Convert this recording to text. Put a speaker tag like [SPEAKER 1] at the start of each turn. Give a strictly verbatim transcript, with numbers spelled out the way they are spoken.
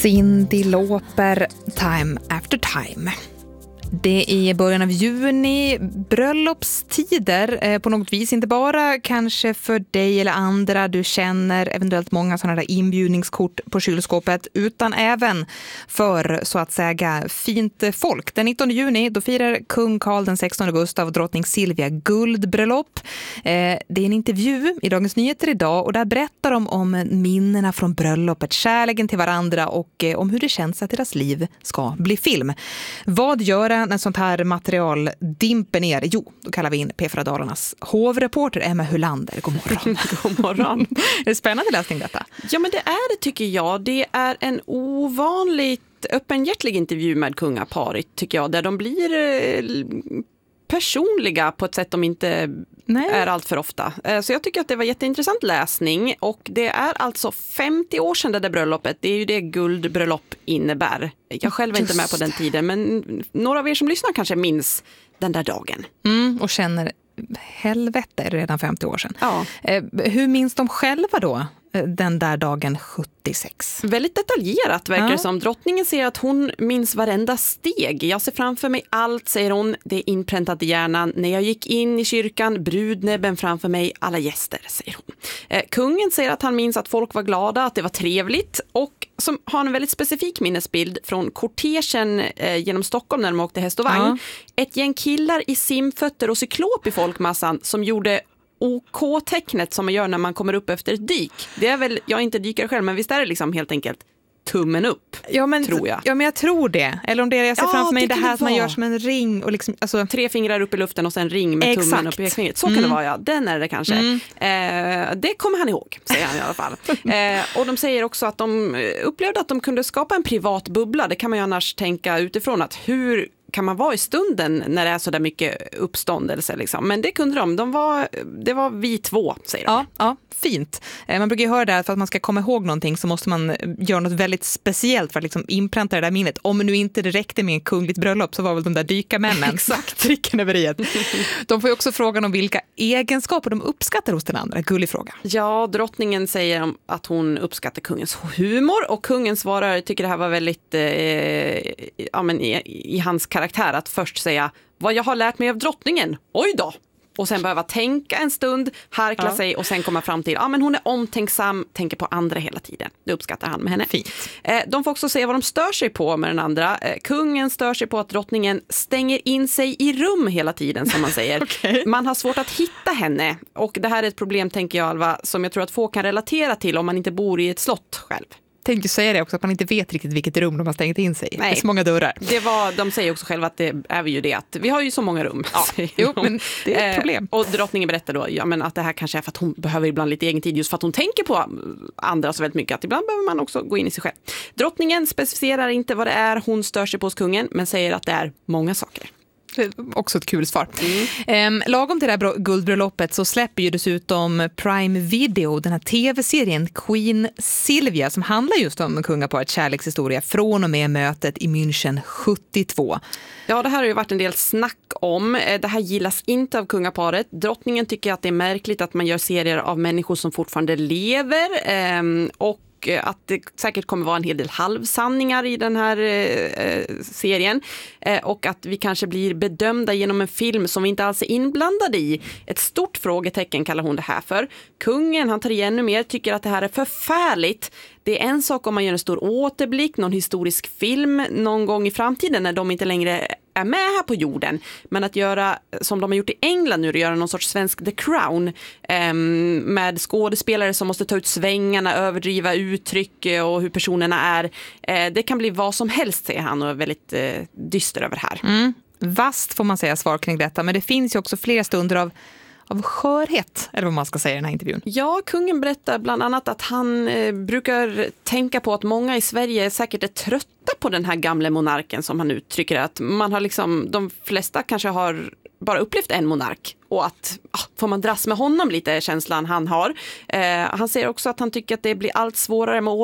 [SPEAKER 1] Cyndi Lauper, Time After Time. Det är i början av juni, bröllopstider eh, på något vis, inte bara kanske för dig eller andra du känner, eventuellt många sådana där inbjudningskort på kylskåpet, utan även för så att säga fint folk. Den nittonde juni då firar kung Carl den sextonde Gustav och drottning Silvia guldbröllop. Eh, det är en intervju i Dagens Nyheter idag och där berättar de om minnena från bröllopet, kärleken till varandra och eh, om hur det känns att deras liv ska bli film. Vad gör när sånt här material dimper ner? Jo, då kallar vi in P fyra Dalarnas hovreporter Emma Hylander. God morgon.
[SPEAKER 2] God morgon.
[SPEAKER 1] Är det spännande läsning detta?
[SPEAKER 2] Ja, men det är det tycker jag. Det är en ovanligt öppenhjärtig intervju med kungaparet tycker jag. Där de blir eh, personliga på ett sätt de inte Nej. är allt för ofta. Eh, så jag tycker att det var jätteintressant läsning. Och det är alltså femtio år sedan det där bröllopet. Det är ju det guldbröllop innebär. Jag själv är inte med på den tiden, men några av er som lyssnar kanske minns den där dagen.
[SPEAKER 1] Mm, och känner helvete redan femtio år sedan.
[SPEAKER 2] Ja.
[SPEAKER 1] Eh, hur minns de själva då den där dagen sjuttiosex?
[SPEAKER 2] Väldigt detaljerat verkar det
[SPEAKER 1] ja.
[SPEAKER 2] som. Drottningen säger att hon minns varenda steg. Jag ser framför mig allt, säger hon. Det är inpräntat i hjärnan. När jag gick in i kyrkan, brudnäbben framför mig, alla gäster, säger hon. Eh, kungen säger att han minns att folk var glada, att det var trevligt och som har en väldigt specifik minnesbild från kortegen eh, genom Stockholm när de åkte häst och vagn. Ja. Ett gäng killar i simfötter och cyklop i folkmassan som gjorde O K-tecknet som man gör när man kommer upp efter ett dyk. Det är väl, jag är inte dykare själv, men visst är det liksom helt enkelt tummen upp,
[SPEAKER 1] ja, men,
[SPEAKER 2] tror jag.
[SPEAKER 1] Ja, men jag tror det. Eller om det är, jag ser ja, framför mig det, det här att man gör som en ring. Och liksom, alltså...
[SPEAKER 2] Tre fingrar upp i luften och sen ring med
[SPEAKER 1] Exakt.
[SPEAKER 2] tummen upp i pekfingret. Så kan mm. det vara, ja. Den är det kanske. Mm. Eh, det kommer han ihåg, säger han i alla fall. eh, och de säger också att de upplevde att de kunde skapa en privat bubbla. Det kan man ju annars tänka utifrån att hur kan man vara i stunden när det är så där mycket uppståndelse liksom. Men det kunde de. de var, det var vi två, säger de.
[SPEAKER 1] Ja, ja, fint. Man brukar ju höra det här för att man ska komma ihåg någonting så måste man göra något väldigt speciellt för att liksom inpränta det där minnet. Om nu inte det räckte med en kungligt bröllop så var väl de där dykarmännen.
[SPEAKER 2] Exakt.
[SPEAKER 1] Tricknöveriet. De får ju också frågan om vilka egenskaper de uppskattar hos den andra. Gullig fråga.
[SPEAKER 2] Ja, drottningen säger att hon uppskattar kungens humor och kungen svarar, tycker det här var väldigt eh, ja, men i, i hans karaktär att först säga vad jag har lärt mig av drottningen. Oj då! Och sen behöva tänka en stund, harkla ja. sig och sen komma fram till ja men hon är omtänksam, tänker på andra hela tiden. Det uppskattar han med henne.
[SPEAKER 1] Fint.
[SPEAKER 2] Eh, de får också se vad de stör sig på med den andra. Eh, kungen stör sig på att drottningen stänger in sig i rum hela tiden, som man säger.
[SPEAKER 1] Okay.
[SPEAKER 2] Man har svårt att hitta henne. Och det här är ett problem, tänker jag, Alva, som jag tror att få kan relatera till om man inte bor i ett slott själv.
[SPEAKER 1] Tänkte säga det också, att man inte vet riktigt vilket rum de har stängt in sig. Nej. Det är så många dörrar.
[SPEAKER 2] Det var, de säger också själva att det är ju det, att vi har ju så många rum.
[SPEAKER 1] Ja, jo, men det är ett problem.
[SPEAKER 2] Eh, och drottningen berättar då ja, men att det här kanske är för att hon behöver ibland lite egen tid, just för att hon tänker på andra så väldigt mycket, att ibland behöver man också gå in i sig själv. Drottningen specificerar inte vad det är hon stör sig på hos kungen, men säger att det är många saker.
[SPEAKER 1] Också ett kul svar.
[SPEAKER 2] Mm.
[SPEAKER 1] Eh, lagom till det här guldbröllopet så släpper ju dessutom Prime Video den här tv-serien Queen Silvia som handlar just om kungaparets kärlekshistoria från och med mötet i München sjuttiotvå.
[SPEAKER 2] Ja, det här har ju varit en del snack om. Det här gillas inte av kungaparet. Drottningen tycker att det är märkligt att man gör serier av människor som fortfarande lever eh, och att det säkert kommer vara en hel del halvsanningar i den här eh, serien eh, och att vi kanske blir bedömda genom en film som vi inte alls är inblandade i. Ett stort frågetecken kallar hon det här för. Kungen, han tar igen ännu mer, tycker att det här är förfärligt. Det är en sak om man gör en stor återblick, någon historisk film någon gång i framtiden när de inte längre är med här på jorden. Men att göra som de har gjort i England nu, att göra någon sorts svensk The Crown eh, med skådespelare som måste ta ut svängarna, överdriva uttryck och hur personerna är. Eh, det kan bli vad som helst, säger han, och är väldigt eh, dyster över här.
[SPEAKER 1] Mm. Vast får man säga svar kring detta, men det finns ju också flera stunder av av skörhet, eller vad man ska säga i den här intervjun.
[SPEAKER 2] Ja, kungen berättar bland annat att han eh, brukar tänka på att många i Sverige säkert är trötta på den här gamla monarken, som han uttrycker att man har liksom, de flesta kanske har bara upplevt en monark och att ah, får man dras med honom lite, känslan han har. Eh, han säger också att han tycker att det blir allt svårare med